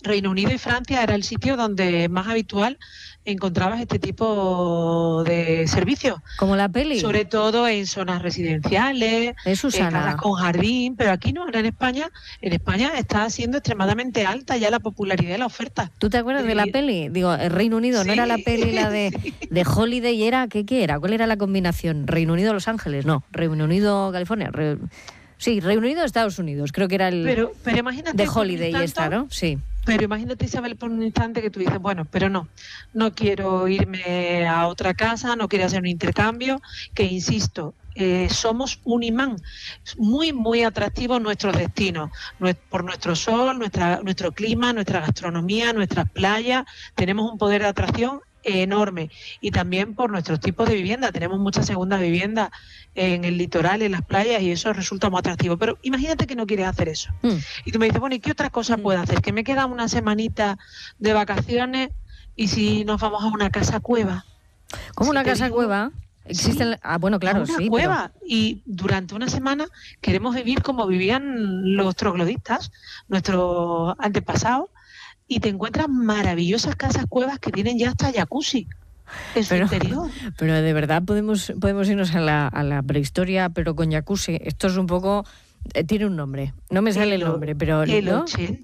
Reino Unido y Francia era el sitio donde más habitual encontrabas este tipo de servicios. Como la peli. Sobre todo en zonas residenciales, en casas con jardín, pero aquí no, ahora en España está siendo extremadamente alta ya la popularidad de la oferta. ¿Tú te acuerdas de la peli? Digo, el Reino Unido, sí, ¿no era la peli la de, sí. de Holiday? ¿Era qué era? ¿Cuál era la combinación? ¿Reino Unido, Los Ángeles? No, Reino Unido, California. Sí, Reino Unido, Estados Unidos, creo que era el pero imagínate de Holiday esta, ¿no? Sí. Pero imagínate, Isabel, por un instante que tú dices, bueno, pero no quiero irme a otra casa, no quiero hacer un intercambio, que insisto, somos un imán muy, muy atractivo nuestros destinos, por nuestro sol, nuestro clima, nuestra gastronomía, nuestras playas, tenemos un poder de atracción enorme, y también por nuestros tipos de vivienda. Tenemos muchas segundas viviendas en el litoral, en las playas, y eso resulta muy atractivo. Pero imagínate que no quieres hacer eso. Y tú me dices, bueno, ¿y qué otra cosa puedo hacer? Que me queda una semanita de vacaciones, y si nos vamos a una casa cueva. ¿Cómo una casa cueva? Existen, sí, bueno, claro, una sí. cueva, pero... Y durante una semana queremos vivir como vivían los trogloditas, nuestros antepasados, y te encuentras maravillosas casas cuevas que tienen ya hasta jacuzzi en su interior. Pero de verdad podemos irnos a la prehistoria, pero con jacuzzi. Esto es un poco... tiene un nombre, no me sale el nombre, pero... El ¿no?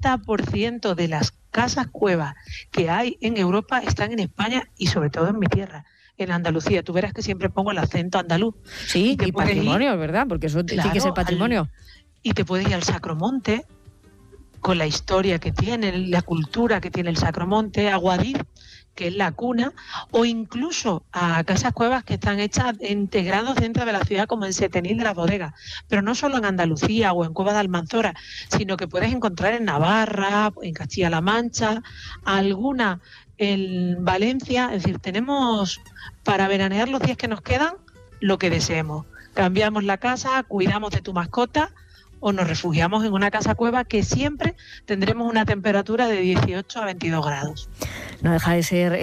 80% de las casas cuevas que hay en Europa están en España, y sobre todo en mi tierra, en Andalucía. Tú verás que siempre pongo el acento andaluz. Sí, y patrimonio, ¿verdad? Porque eso tiene que ser patrimonio. Y te puedes ir al Sacromonte, con la historia que tiene, la cultura que tiene el Sacromonte, a Guadix, que es la cuna, o incluso a casas cuevas que están hechas integrados dentro de la ciudad, como en Setenil de las Bodegas. Pero no solo en Andalucía o en Cueva de Almanzora, sino que puedes encontrar en Navarra, en Castilla-La Mancha, alguna en Valencia. Es decir, tenemos para veranear los días que nos quedan lo que deseemos. Cambiamos la casa, cuidamos de tu mascota, o nos refugiamos en una casa cueva, que siempre tendremos una temperatura de 18 a 22 grados. No deja de ser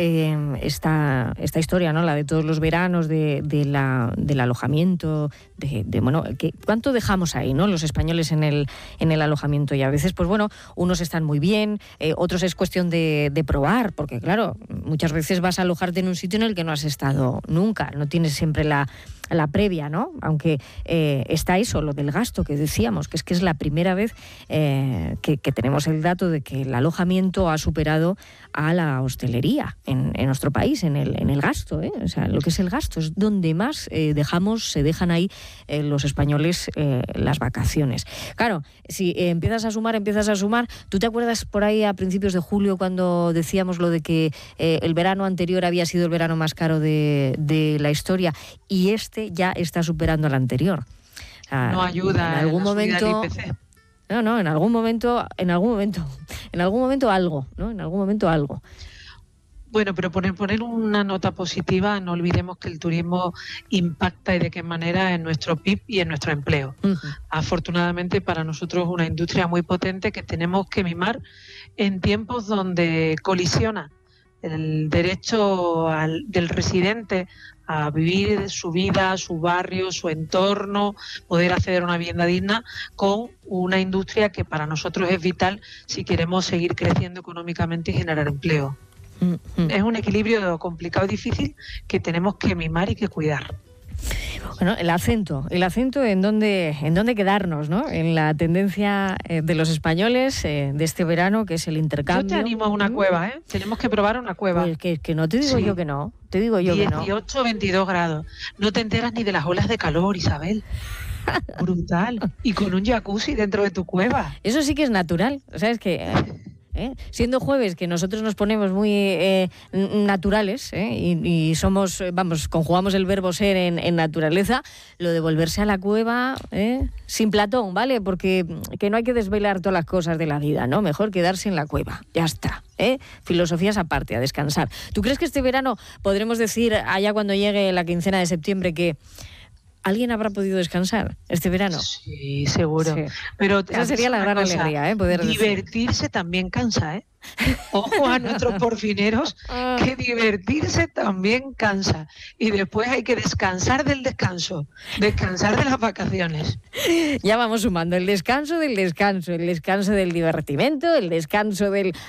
esta historia, ¿no? La de todos los veranos, del alojamiento, bueno, ¿cuánto dejamos ahí, ¿no? Los españoles en el alojamiento, y a veces, pues bueno, unos están muy bien, otros es cuestión de probar, porque claro, muchas veces vas a alojarte en un sitio en el que no has estado nunca, no tienes siempre la previa, ¿no? Aunque está eso, lo del gasto que decíamos, que es la primera vez que tenemos el dato de que el alojamiento ha superado a la hostelería en nuestro país, en el gasto, ¿eh? O sea, lo que es el gasto es donde más se dejan ahí los españoles las vacaciones. Claro, si empiezas a sumar, ¿tú te acuerdas por ahí a principios de julio cuando decíamos lo de que el verano anterior había sido el verano más caro de la historia, y ya está superando al anterior? No ayuda en algún momento. En algún momento algo, ¿no? En algún momento algo. Bueno, pero poner una nota positiva, no olvidemos que el turismo impacta, y de qué manera, en nuestro PIB y en nuestro empleo. Afortunadamente para nosotros es una industria muy potente que tenemos que mimar en tiempos donde colisiona el derecho del residente a vivir su vida, su barrio, su entorno, poder acceder a una vivienda digna, con una industria que para nosotros es vital si queremos seguir creciendo económicamente y generar empleo. Es un equilibrio complicado y difícil que tenemos que mimar y que cuidar. Bueno, el acento en dónde quedarnos, ¿no? En la tendencia de los españoles de este verano, que es el intercambio. Yo te animo a una cueva, ¿eh? Tenemos que probar una cueva. Pues que no te digo yo que no. Te digo yo 18, que no. 22 grados. No te enteras ni de las olas de calor, Isabel. Brutal. Y con un jacuzzi dentro de tu cueva. Eso sí que es natural. ¿Sabes qué? Siendo jueves, que nosotros nos ponemos muy naturales, y somos, conjugamos el verbo ser en naturaleza, lo de volverse a la cueva, sin Platón, ¿vale? Porque que no hay que desvelar todas las cosas de la vida, ¿no? Mejor quedarse en la cueva, ya está. Filosofías aparte, a descansar. ¿Tú crees que este verano podremos decir, allá cuando llegue la quincena de septiembre, que alguien habrá podido descansar este verano? Sí, seguro. Sí. Pero esa sería la gran alegría, poder divertirse decir. También cansa, ¿eh? Ojo a nuestros porfineros, que divertirse también cansa. Y después hay que descansar del descanso, descansar de las vacaciones. Ya vamos sumando el descanso del descanso, el descanso del divertimento, el descanso del